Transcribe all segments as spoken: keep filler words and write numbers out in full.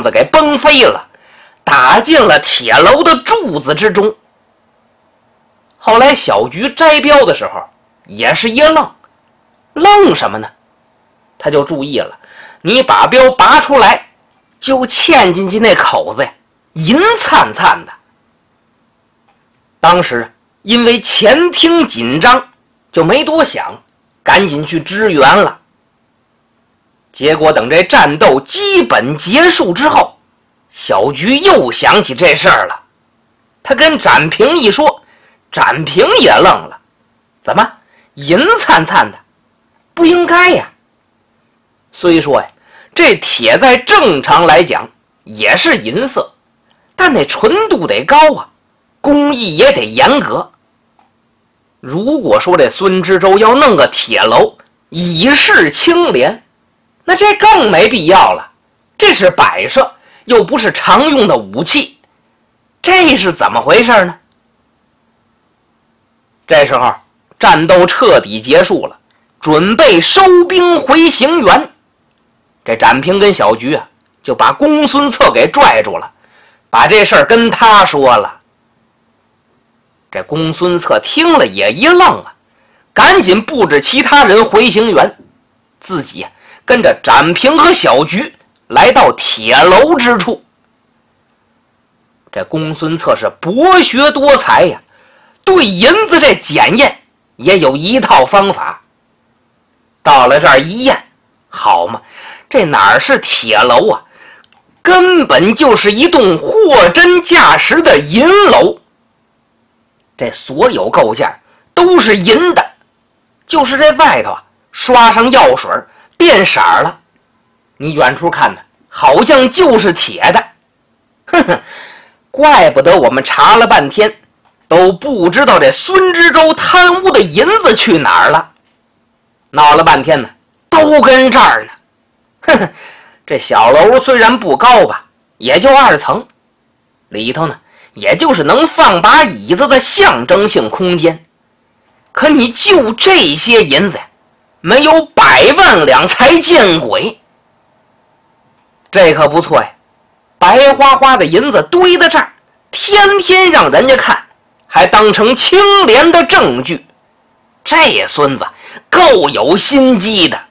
子给崩飞了，打进了铁楼的柱子之中。后来小菊摘镖的时候也是一愣，愣什么呢？他就注意了，你把镖拔出来，就嵌进去那口子呀，银灿灿的。当时因为前厅紧张，就没多想，赶紧去支援了。结果等这战斗基本结束之后，小菊又想起这事儿了。他跟展平一说，展平也愣了，怎么银灿灿的？不应该呀。虽说呀，这铁在正常来讲也是银色，但那纯度得高啊，工艺也得严格。如果说这孙知州要弄个铁楼以示清廉，那这更没必要了。这是摆设，又不是常用的武器，这是怎么回事呢？这时候战斗彻底结束了，准备收兵回行辕。这展平跟小菊啊，就把公孙策给拽住了，把这事儿跟他说了。这公孙策听了也一愣啊，赶紧布置其他人回行辕，自己啊跟着展平和小菊来到铁楼之处。这公孙策是博学多才呀，对银子这检验也有一套方法。到了这儿一验，好嘛，这哪是铁楼啊，根本就是一栋货真价实的银楼。这所有构件都是银的，就是这外头啊刷上药水变色了，你远处看呢，好像就是铁的。哼哼，怪不得我们查了半天都不知道这孙知州贪污的银子去哪儿了。闹了半天呢，都跟这儿呢。哼哼，这小楼虽然不高吧，也就二层，里头呢也就是能放把椅子的象征性空间。可你就这些银子呀，没有百万两才见鬼。这可不错呀，白花花的银子堆在这儿，天天让人家看，还当成清廉的证据。这孙子够有心机的。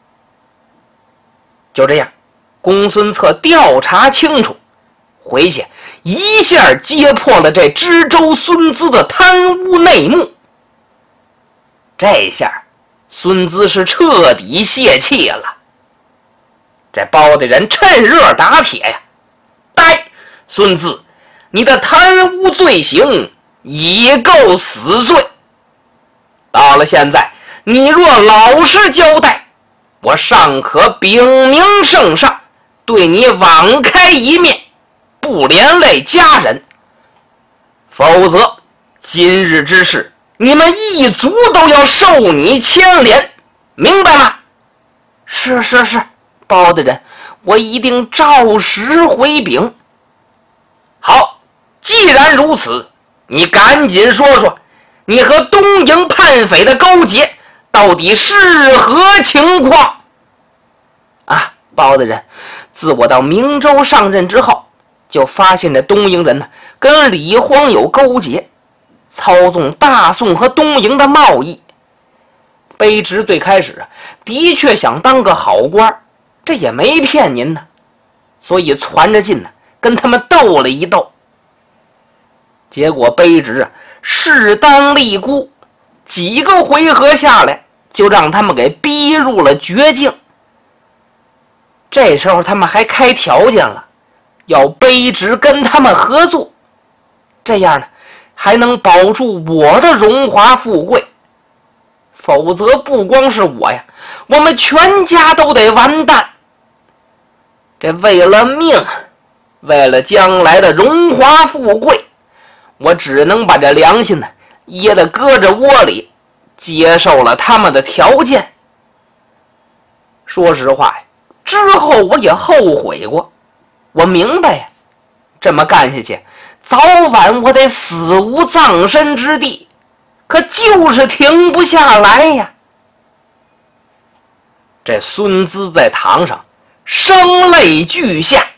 就这样，公孙策调查清楚，回去一下揭破了这知州孙资的贪污内幕。这下孙资是彻底泄气了。这包大人趁热打铁呀，呆，孙资，你的贪污罪行已够死罪。到了现在，你若老实交代，我尚可禀明圣上，对你网开一面，不连累家人。否则今日之事，你们一族都要受你牵连，明白吗？是是是，包大人，我一定照实回禀。好，既然如此，你赶紧说说，你和东营叛匪的勾结到底是何情况？啊，包大人，自我到明州上任之后，就发现这东营人呢跟李荒有勾结，操纵大宋和东营的贸易。卑职最开始啊，的确想当个好官，这也没骗您呢，所以攒着劲呢，跟他们斗了一斗。结果卑职啊，势单力孤，几个回合下来，就让他们给逼入了绝境。这时候他们还开条件了，要卑职跟他们合作，这样呢，还能保住我的荣华富贵。否则不光是我呀，我们全家都得完蛋。这为了命，为了将来的荣华富贵，我只能把这良心呢掖得搁着窝里，接受了他们的条件。说实话呀，之后我也后悔过，我明白呀，这么干下去，早晚我得死无葬身之地，可就是停不下来呀。这孙资在堂上声泪俱下，